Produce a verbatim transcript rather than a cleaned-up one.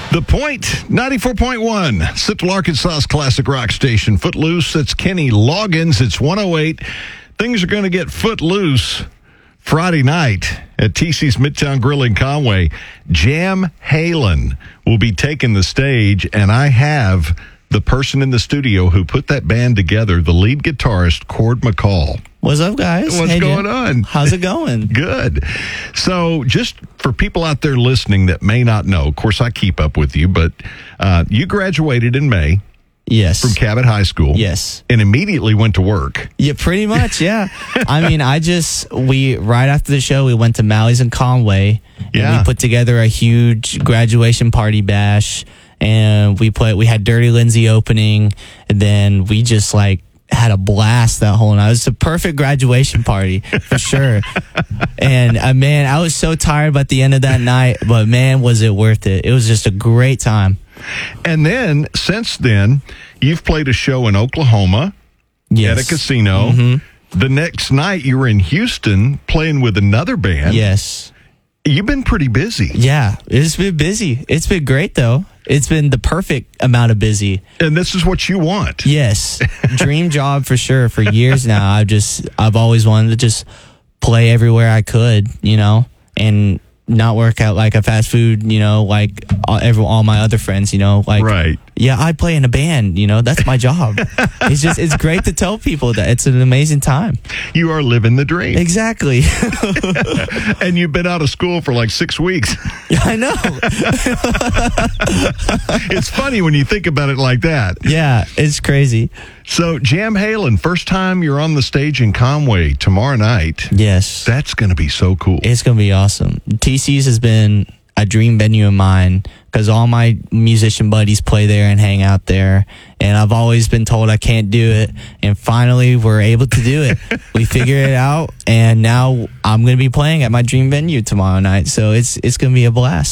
The Point, ninety-four point one, Central Arkansas's classic rock station. Footloose, it's Kenny Loggins. It's one oh eight. Things are going to get footloose Friday night at T C's Midtown Grill in Conway. Jam Halen will be taking the stage, and I have the person in the studio who put that band together, the lead guitarist, Cord McCall. What's up, guys? What's hey, going Jim. on? How's it going? Good. So just for people out there listening that may not know, of course, I keep up with you, but uh, you graduated in May. Yes. From Cabot High School. Yes. And immediately went to work. Yeah, pretty much, yeah. I mean, I just, we, right after the show, we went to Mally's in Conway. Yeah. And we put together a huge graduation party bash. And we put, we had Dirty Lindsay opening. And then we just like had a blast that whole night. It was a perfect graduation party for sure. And uh, man, I was so tired by the end of that night, but man, was it worth it. It was just a great time. And then, since then, you've played a show in Oklahoma Yes. at a casino. Mm-hmm. The next night, you were in Houston playing with another band. Yes. You've been pretty busy. Yeah, it's been busy. It's been great, though. It's been the perfect amount of busy. And this is what you want. Yes. Dream job for sure. For years now, I've just, I've always wanted to just play everywhere I could, you know, and not work out like a fast food, you know, like all, every, all my other friends, you know, like, Right. yeah, I play in a band, you know, that's my job. It's just, it's great to tell people that it's an amazing time. You are living the dream. Exactly. And you've been out of school for like six weeks. I know. It's funny when you think about it like that. Yeah, it's crazy. So, Jam Halen, first time you're on the stage in Conway tomorrow night. Yes. That's going to be so cool. It's going to be awesome. T C's has been a dream venue of mine because all my musician buddies play there and hang out there. And I've always been told I can't do it. And finally, we're able to do it. We figured it out. And now I'm going to be playing at my dream venue tomorrow night. So it's it's going to be a blast.